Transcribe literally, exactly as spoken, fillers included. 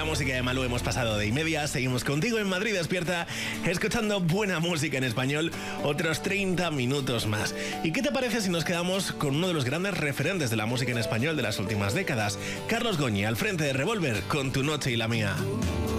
la música de Malú hemos pasado de y media. Seguimos contigo en Madrid Despierta, escuchando buena música en español, otros treinta minutos más. ¿Y qué te parece si nos quedamos con uno de los grandes referentes de la música en español de las últimas décadas? Carlos Goñi, al frente de Revolver, con Tu noche y la mía.